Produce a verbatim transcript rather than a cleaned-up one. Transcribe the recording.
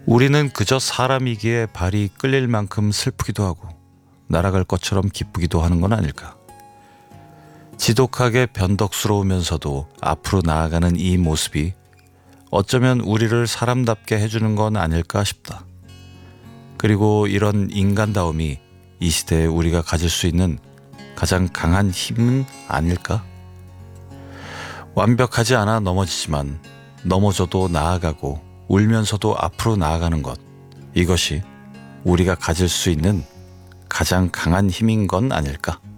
우리는 그저 사람이기에 발이 끌릴 만큼 슬프기도 하고 날아갈 것처럼 기쁘기도 하는 건 아닐까. 지독하게 변덕스러우면서도 앞으로 나아가는 이 모습이 어쩌면 우리를 사람답게 해주는 건 아닐까 싶다. 그리고 이런 인간다움이 이 시대에 우리가 가질 수 있는 가장 강한 힘은 아닐까? 완벽하지 않아 넘어지지만 넘어져도 나아가고 울면서도 앞으로 나아가는 것, 이것이 우리가 가질 수 있는 가장 강한 힘인 건 아닐까?